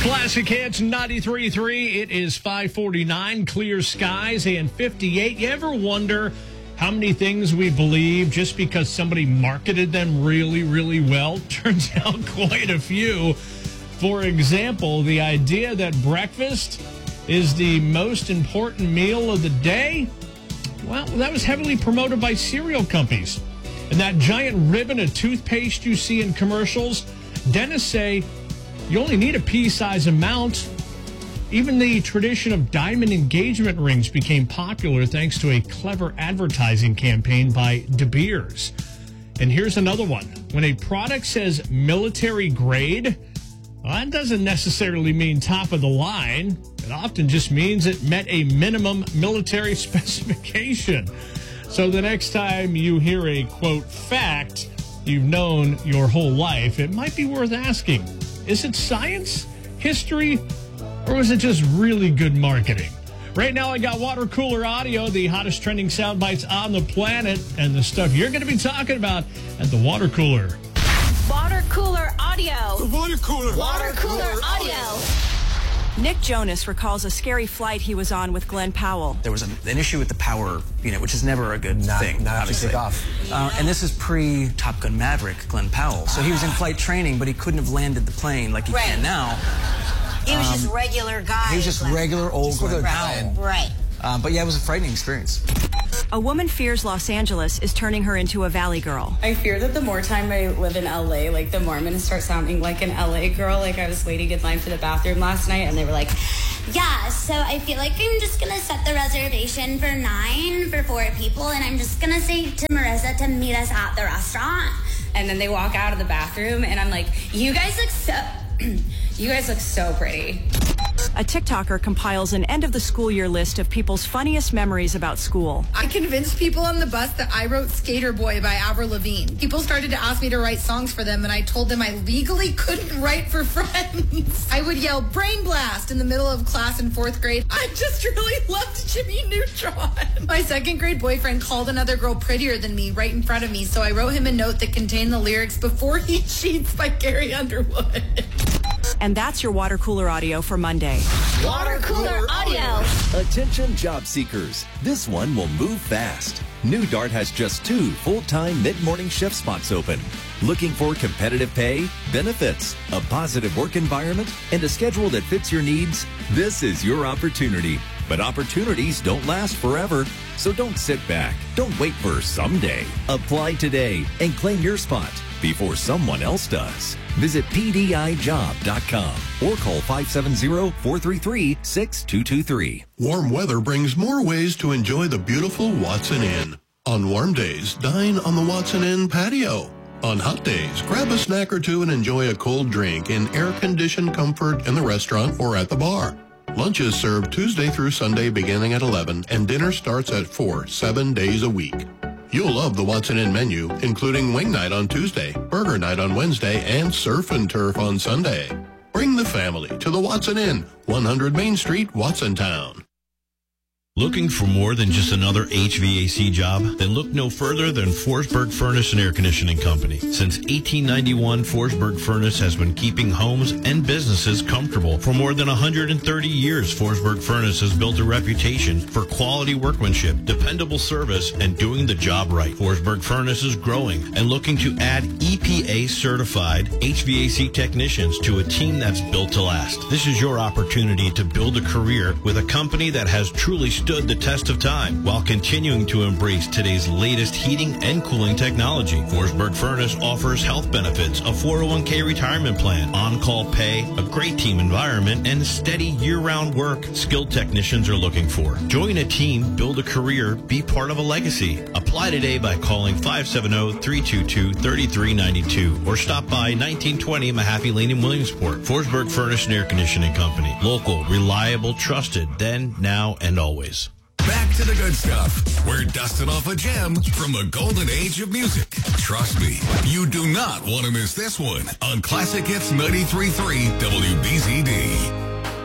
Classic Hits 93.3. It is 5:49, clear skies and 58. You ever wonder how many things we believe just because somebody marketed them really, really well? Turns out quite a few. For example, the idea that breakfast is the most important meal of the day, well, that was heavily promoted by cereal companies. And that giant ribbon of toothpaste you see in commercials, dentists say you only need a pea-size amount. Even the tradition of diamond engagement rings became popular thanks to a clever advertising campaign by De Beers. And here's another one. When a product says military grade, well, that doesn't necessarily mean top of the line. It often just means it met a minimum military specification. So the next time you hear a, quote, fact you've known your whole life, it might be worth asking, is it science, history, or was it just really good marketing? Right now, I got Water Cooler Audio, the hottest trending sound bites on the planet, and the stuff you're going to be talking about at the Water Cooler. Water Cooler Audio. Water Cooler. Water Cooler Audio. Nick Jonas recalls a scary flight he was on with Glenn Powell. There was an issue with the power unit, which is never a good thing, obviously. Take off. And this is pre-Top Gun Maverick, Glenn Powell. So he was in flight training, but he couldn't have landed the plane like he can now. He was just regular guy. He was just regular old Glenn Powell. Right. But yeah, it was a frightening experience. A woman fears Los Angeles is turning her into a Valley girl. I fear that the more time I live in LA, like the more I'm gonna start sounding like an LA girl. Like I was waiting in line for the bathroom last night and they were like, yeah, so I feel like I'm just gonna set the reservation for 9 for 4 people, and I'm just gonna say to Marissa to meet us at the restaurant. and then they walk out of the bathroom and I'm like, you guys look so pretty. A TikToker compiles an end-of-the-school year list of people's funniest memories about school. I convinced people on the bus that I wrote Skater Boy by Avril Lavigne. People started to ask me to write songs for them, and I told them I legally couldn't write for friends. I would yell Brain Blast in the middle of class in 4th grade. I just really loved Jimmy Neutron. My 2nd grade boyfriend called another girl prettier than me right in front of me, so I wrote him a note that contained the lyrics Before He Cheats by Carrie Underwood. And that's your water cooler audio for Monday. Water Cooler Audio. Attention job seekers. This one will move fast. New Dart has just 2 full-time mid-morning shift spots open. Looking for competitive pay, benefits, a positive work environment, and a schedule that fits your needs? This is your opportunity. But opportunities don't last forever. So don't sit back. Don't wait for someday. Apply today and claim your spot before someone else does. Visit PDIjob.com or call 570-433-6223. Warm weather brings more ways to enjoy the beautiful Watson Inn. On warm days, dine on the Watson Inn patio. On hot days, grab a snack or two and enjoy a cold drink in air-conditioned comfort in the restaurant or at the bar. Lunch is served Tuesday through Sunday beginning at 11, and dinner starts at 4, 7 days a week. You'll love the Watson Inn menu, including wing night on Tuesday, burger night on Wednesday, and surf and turf on Sunday. Bring the family to the Watson Inn, 100 Main Street, Watsontown. Looking for more than just another HVAC job? Then look no further than Forsberg Furnace and Air Conditioning Company. Since 1891, Forsberg Furnace has been keeping homes and businesses comfortable. For more than 130 years, Forsberg Furnace has built a reputation for quality workmanship, dependable service, and doing the job right. Forsberg Furnace is growing and looking to add EPA-certified HVAC technicians to a team that's built to last. This is your opportunity to build a career with a company that has truly stood the test of time while continuing to embrace today's latest heating and cooling technology. Forsberg Furnace offers health benefits, a 401k retirement plan, on-call pay, a great team environment, and steady year-round work skilled technicians are looking for. Join a team, build a career, be part of a legacy. Apply today by calling 570-322-3392 or stop by 1920 Mahaffey Lane in Williamsport. Forsberg Furnace and Air Conditioning Company. Local, reliable, trusted, then, now, and always. Back to the good stuff. We're dusting off a gem from the golden age of music. Trust me, you do not want to miss this one on Classic Hits 93.3 WBZD.